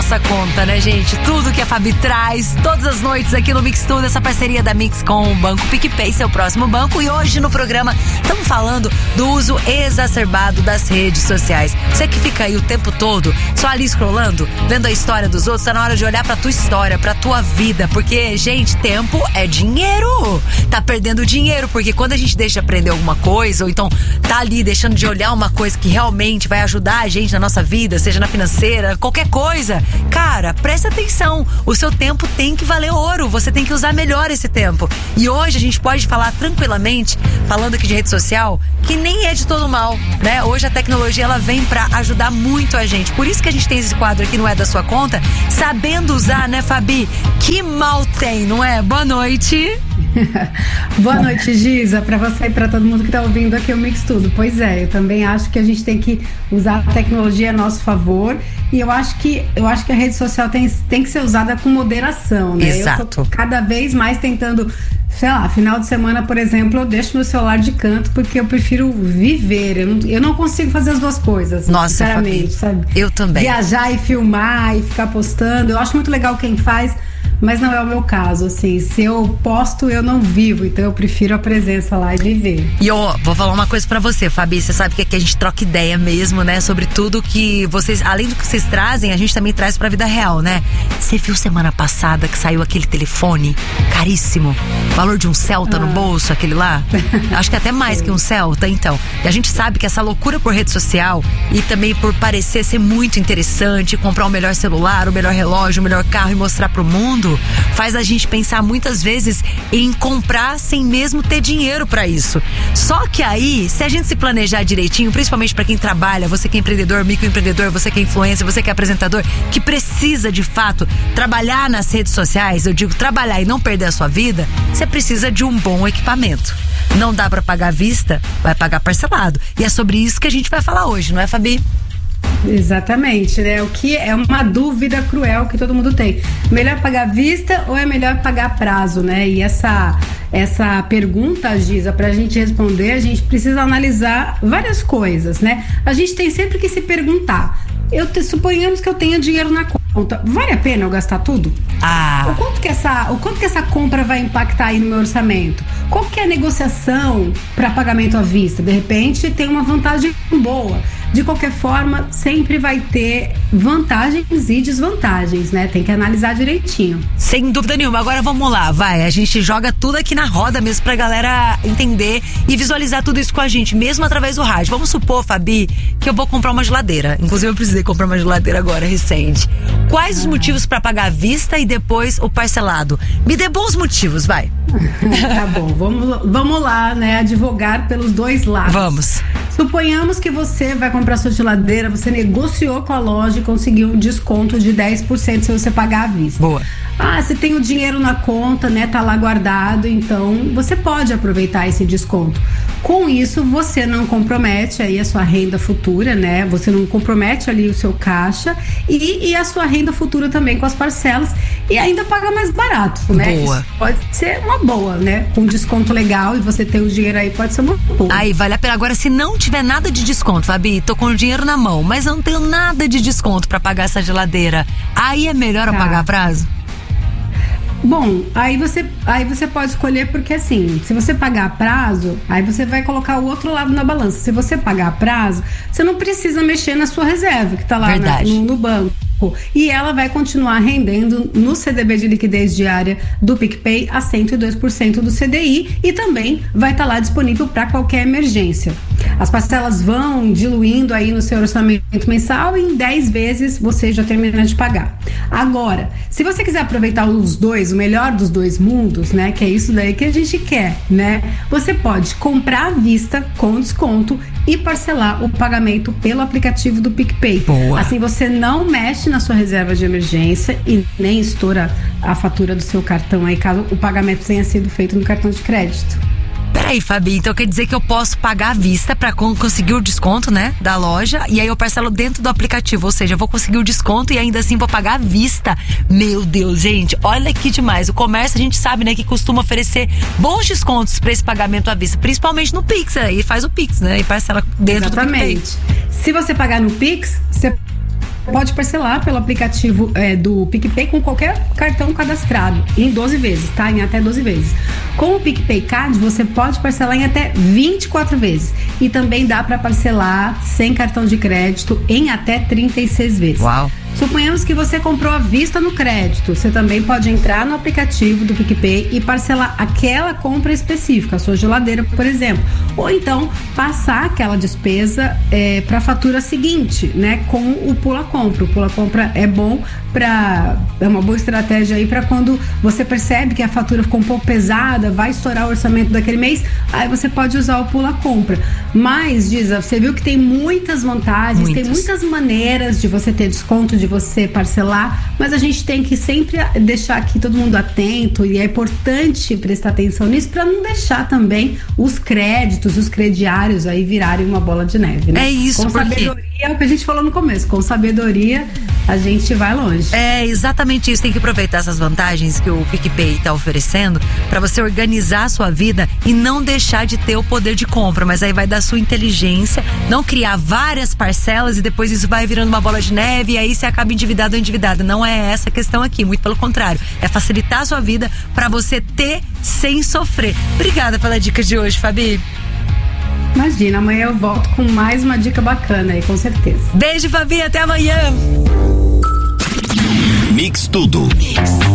nossa conta, né, gente? Tudo que a Fabi traz, todas as noites aqui no Mix Tudo, essa parceria da Mix com o Banco PicPay, seu próximo banco. E hoje no programa estamos falando do uso exacerbado das redes sociais. Você que fica aí o tempo todo só ali scrollando, vendo a história dos outros, tá na hora de olhar pra tua história, pra tua vida. Porque, gente, tempo é dinheiro. Tá perdendo dinheiro, porque quando a gente deixa aprender alguma coisa, ou então tá ali deixando de olhar uma coisa que realmente vai ajudar a gente na nossa vida, seja na financeira, qualquer coisa, cara, presta atenção. O seu tempo tem que valer ouro. Você tem que usar melhor esse tempo. E hoje a gente pode falar tranquilamente, falando aqui de rede social, que nem é de todo mal, né? Hoje a tecnologia, ela vem pra ajudar muito a gente. Por isso que a gente tem esse quadro aqui, não é da sua conta, sabendo usar, né, Fabi? Que mal tem, não é? Boa noite. Boa noite, Giza, pra você e pra todo mundo que tá ouvindo aqui o Mix Tudo. Pois é, eu também acho que a gente tem que usar a tecnologia a nosso favor, e eu acho que a rede social tem que ser usada com moderação, né? Exato. Eu tô cada vez mais tentando, sei lá, final de semana, por exemplo, eu deixo meu celular de canto porque eu prefiro viver. Eu não consigo fazer as duas coisas. Nossa, sinceramente, Fabi, sabe? eu também. Viajar e filmar e ficar postando, eu acho muito legal quem faz, mas não é o meu caso, assim. Se eu posto, eu não vivo. Então eu prefiro a presença lá e viver. E eu vou falar uma coisa pra você, Fabi. Você sabe que aqui a gente troca ideia mesmo, né? Sobre tudo que vocês, além do que vocês trazem, a gente também traz pra vida real, né? Você viu semana passada que saiu aquele telefone caríssimo? Valor de um Celta no bolso, aquele lá? Acho que até mais que um Celta, então. E a gente sabe que essa loucura por rede social e também por parecer ser muito interessante, comprar o melhor celular, o melhor relógio, o melhor carro e mostrar pro mundo, faz a gente pensar muitas vezes em comprar sem mesmo ter dinheiro pra isso. Só que aí, se a gente se planejar direitinho, principalmente pra quem trabalha, você que é empreendedor, microempreendedor, você que é influencer, você que é apresentador, que precisa de fato trabalhar nas redes sociais, eu digo trabalhar e não perder a sua vida, você precisa de um bom equipamento. Não dá pra pagar à vista, vai pagar parcelado. E é sobre isso que a gente vai falar hoje, não é, Fabi? Exatamente, né? O que é uma dúvida cruel que todo mundo tem. Melhor pagar à vista ou é melhor pagar a prazo, né? E essa pergunta, Giza, pra gente responder, a gente precisa analisar várias coisas, né? A gente tem sempre que se perguntar. Suponhamos que eu tenha dinheiro na conta. Vale a pena eu gastar tudo? O quanto que essa compra vai impactar aí no meu orçamento? Qual que é a negociação para pagamento à vista? De repente tem uma vantagem boa. De qualquer forma, sempre vai ter vantagens e desvantagens, né? Tem que analisar direitinho. Sem dúvida nenhuma. Agora vamos lá, vai. A gente joga tudo aqui na roda mesmo pra galera entender e visualizar tudo isso com a gente, mesmo através do rádio. Vamos supor, Fabi, que eu vou comprar uma geladeira. Inclusive eu precisei comprar uma geladeira agora, recente. Quais os motivos pra pagar à vista e depois o parcelado? Me dê bons motivos, vai. Tá bom, vamos lá, né? Advogar pelos dois lados. Vamos. Suponhamos que você vai comprar sua geladeira, você negociou com a loja e conseguiu um desconto de 10% se você pagar à vista. Boa. Você tem o dinheiro na conta, né? Tá lá guardado, então você pode aproveitar esse desconto. Com isso, você não compromete aí a sua renda futura, né? Você não compromete ali o seu caixa e a sua renda futura também com as parcelas, e ainda paga mais barato, né? Boa. Isso pode ser uma boa, né? Com desconto legal e você tem o dinheiro aí, pode ser uma boa. Aí, vale a pena. Agora, se não tiver nada de desconto, Fabi, tô com o dinheiro na mão, mas não tenho nada de desconto pra pagar essa geladeira, aí é melhor eu pagar a prazo? Bom, aí você pode escolher, porque assim, se você pagar a prazo, aí você vai colocar o outro lado na balança. Se você pagar a prazo, você não precisa mexer na sua reserva, que tá lá no banco. E ela vai continuar rendendo no CDB de liquidez diária do PicPay a 102% do CDI, e também vai estar lá disponível para qualquer emergência. As parcelas vão diluindo aí no seu orçamento mensal e em 10 vezes você já termina de pagar. Agora, se você quiser aproveitar os dois, o melhor dos dois mundos, né, que é isso daí que a gente quer, né, você pode comprar à vista com desconto e parcelar o pagamento pelo aplicativo do PicPay. Boa. Assim você não mexe na sua reserva de emergência e nem estoura a fatura do seu cartão aí, caso o pagamento tenha sido feito no cartão de crédito. Peraí, Fabi, então quer dizer que eu posso pagar à vista pra conseguir o desconto, né, da loja, e aí eu parcelo dentro do aplicativo, ou seja, eu vou conseguir o desconto e ainda assim vou pagar à vista. Meu Deus, gente, olha que demais. O comércio, a gente sabe, né, que costuma oferecer bons descontos pra esse pagamento à vista, principalmente no Pix, aí faz o Pix, né, e parcela dentro do PicPay. Exatamente. Se você pagar no Pix, você pode parcelar pelo aplicativo do PicPay com qualquer cartão cadastrado em 12 vezes, tá? Em até 12 vezes. Com o PicPay Card, você pode parcelar em até 24 vezes. E também dá para parcelar sem cartão de crédito em até 36 vezes. Uau! Suponhamos que você comprou à vista no crédito. Você também pode entrar no aplicativo do PicPay e parcelar aquela compra específica, a sua geladeira, por exemplo. Ou então passar aquela despesa para a fatura seguinte, né? Com o Pula Compra. O Pula Compra é bom é uma boa estratégia aí para quando você percebe que a fatura ficou um pouco pesada, vai estourar o orçamento daquele mês, aí você pode usar o Pula Compra. Mas, Giza, você viu que tem muitas vantagens, tem muitas maneiras de você ter desconto, de você parcelar, mas a gente tem que sempre deixar aqui todo mundo atento, e é importante prestar atenção nisso para não deixar também os créditos, os crediários aí virarem uma bola de neve, né? É isso, com sabedoria, é o que a gente falou no começo, com sabedoria a gente vai longe. É exatamente isso, tem que aproveitar essas vantagens que o PicPay está oferecendo para você organizar a sua vida e não deixar de ter o poder de compra, mas aí vai da sua inteligência, não criar várias parcelas e depois isso vai virando uma bola de neve e aí você acaba endividado ou endividada. Não é essa a questão aqui, muito pelo contrário, é facilitar a sua vida para você ter sem sofrer. Obrigada pela dica de hoje, Fabi. Imagina, amanhã eu volto com mais uma dica bacana aí, com certeza. Beijo, Fabi, até amanhã. Mix Tudo.